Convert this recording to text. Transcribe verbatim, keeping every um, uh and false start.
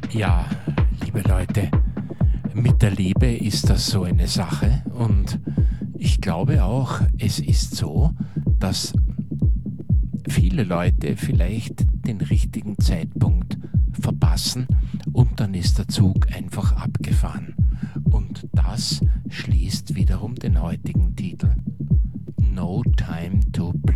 Ja, liebe Leute, mit der Liebe ist das so eine Sache und ich glaube auch, es ist so, dass viele Leute vielleicht den richtigen Zeitpunkt verpassen und dann ist der Zug einfach abgefahren. Und das schließt wiederum den heutigen